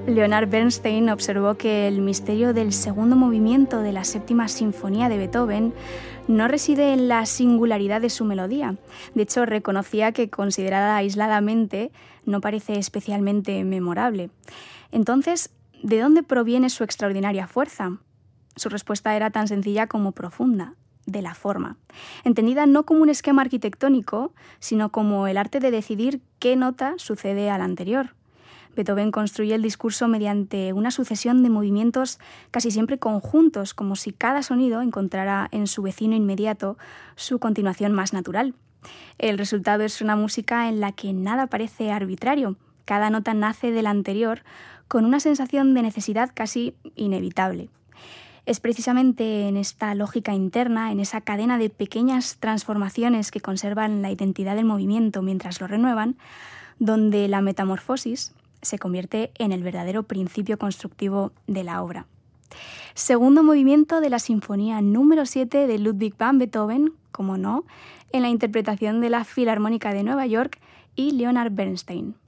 Leonard Bernstein observó que el misterio del segundo movimiento de la séptima sinfonía de Beethoven no reside en la singularidad de su melodía. De hecho, reconocía que, considerada aisladamente, no parece especialmente memorable. Entonces, ¿de dónde proviene su extraordinaria fuerza? Su respuesta era tan sencilla como profunda: de la forma, entendida no como un esquema arquitectónico, sino como el arte de decidir qué nota sucede a la anterior. Beethoven construye el discurso mediante una sucesión de movimientos casi siempre conjuntos, como si cada sonido encontrara en su vecino inmediato su continuación más natural. El resultado es una música en la que nada parece arbitrario. Cada nota nace de la anterior con una sensación de necesidad casi inevitable. Es precisamente en esta lógica interna, en esa cadena de pequeñas transformaciones que conservan la identidad del movimiento mientras lo renuevan, donde la metamorfosis se convierte en el verdadero principio constructivo de la obra. Segundo movimiento de la Sinfonía número 7 de Ludwig van Beethoven, como no, en la interpretación de la Filarmónica de Nueva York y Leonard Bernstein.